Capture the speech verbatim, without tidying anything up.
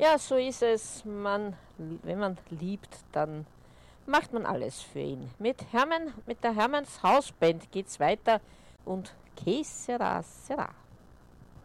Ja, so ist es. Man, wenn man liebt, dann macht man alles für ihn. Mit Hermann, mit der Hermanns Hausband geht's weiter und Que sera, sera.